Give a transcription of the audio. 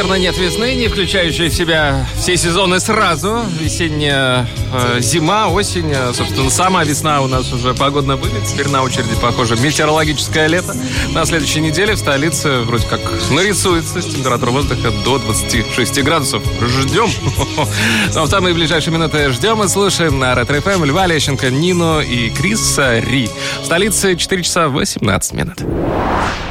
наверное, нет весны, не включающей в себя все сезоны сразу. Весенняя зима, осень, собственно, сама весна у нас уже погодно будет. Теперь на очереди, похоже, метеорологическое лето. На следующей неделе в столице вроде как нарисуется с температурой воздуха до 26 градусов. Ждем. Но в самые ближайшие минуты ждем и слушаем на Ретро-ФМ Льва Лещенко, Нину и Криса Ри. В столице 4 часа 18 минут.